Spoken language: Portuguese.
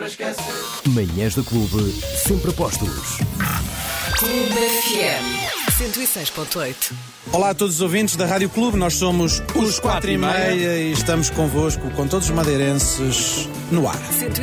Manhãs da Clube, sempre a postos. Clube FM 106.8. Olá a todos os ouvintes da Rádio Clube, nós somos os 4:30 e estamos convosco, com todos os madeirenses, no ar.